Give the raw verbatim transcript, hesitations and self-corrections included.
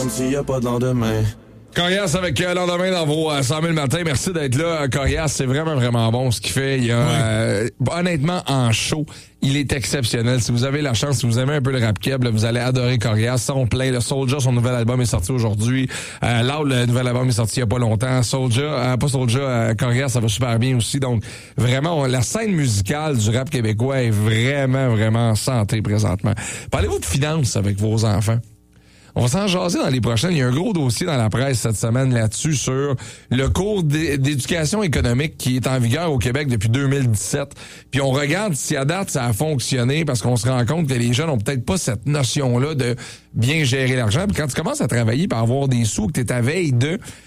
Comme s'il n'y a pas de lendemain. Corias avec euh, lendemain dans vos euh, cent mille matins. Merci d'être là. Corias, c'est vraiment, vraiment bon ce qu'il fait. Il y a, oui. euh, honnêtement, en show, il est exceptionnel. Si vous avez la chance, si vous aimez un peu le rap keb, là, vous allez adorer Corias. Son plein. Le Soulja, son nouvel album est sorti aujourd'hui. Euh, là, le nouvel album est sorti il y a pas longtemps. Soulja, euh, pas Soulja, euh, Corias, ça va super bien aussi. Donc, vraiment, on, la scène musicale du rap québécois est vraiment, vraiment en santé présentement. Parlez-vous de finances avec vos enfants? On va s'en jaser dans les prochaines. Il y a un gros dossier dans la presse cette semaine là-dessus sur le cours d'éducation économique qui est en vigueur au Québec depuis deux mille dix-sept. Puis on regarde si à date ça a fonctionné parce qu'on se rend compte que les jeunes ont peut-être pas cette notion-là de bien gérer l'argent. Puis quand tu commences à travailler par avoir des sous, que tu es à veille de,